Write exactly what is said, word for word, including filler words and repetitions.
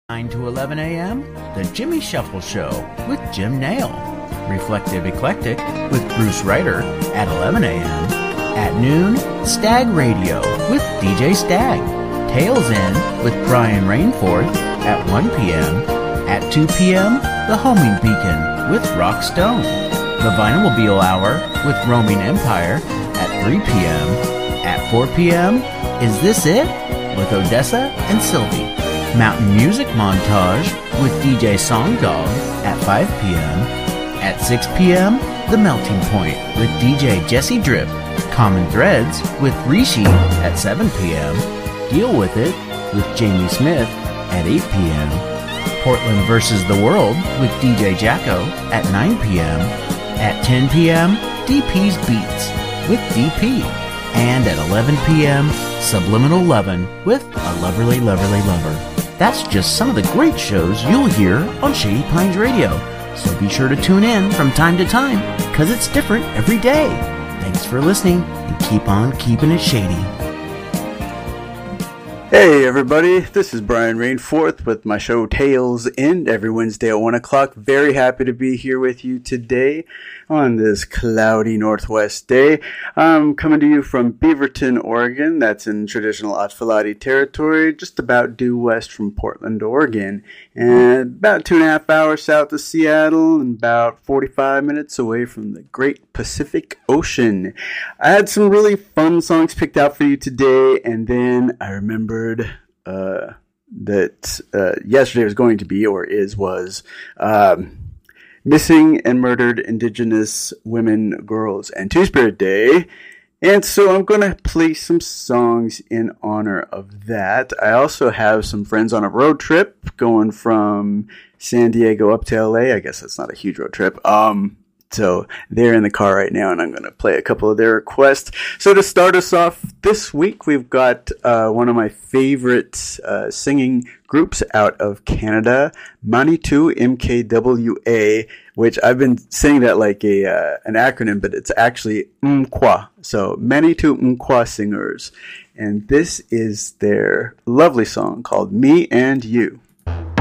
nine to eleven a.m., The Jimmy Shuffle Show with Jim Nail. Reflective Eclectic with Bruce Ryder at eleven a.m. At noon, Stag Radio with D J Stag. Tails In with Brian Rainforth at one p.m. At two p.m., The Homing Beacon with Rock Stone. The Vinylmobile Hour with Roaming Empire at three p.m. At four p.m., Is This It? With Odessa and Sylvie. Mountain Music Montage with D J Song Dog at five p.m. At six p.m., The Melting Point with D J Jesse Drip. Common Threads with Rishi at seven p.m. Deal With It with Jamie Smith at eight p.m. Portland versus the World with D J Jacko at nine p.m. At ten p.m., D P's Beats with D P. And at eleven p.m., Subliminal Lovin' with A Loverly Loverly Lover. That's just some of the great shows you'll hear on Shady Pines Radio. So be sure to tune in from time to time, because it's different every day. Thanks for listening, and keep on keeping it shady. Hey everybody, this is Brian Rainforth with my show Tails In every Wednesday at one o'clock. Very happy to be here with you today on this cloudy northwest day. I'm coming to you from Beaverton, Oregon. That's in traditional Atfalati territory, just about due west from Portland, Oregon. And about two and a half hours south of Seattle and about forty-five minutes away from the Great Pacific Ocean. I had some really fun songs picked out for you today, and then I remembered uh, that uh, yesterday was going to be, or is, was um, Missing and Murdered Indigenous Women, Girls, and Two-Spirit Day. And so I'm going to play some songs in honor of that. I also have some friends on a road trip going from San Diego up to L A. I guess that's not a huge road trip. Um, So they're in the car right now, and I'm going to play a couple of their requests. So to start us off this week, we've got uh, one of my favorite uh, singing groups out of Canada, Manitou, M K W A, which I've been saying that like a uh, an acronym, but it's actually Mkwa. So Manitou Mkwa Singers. And this is their lovely song called Me and You.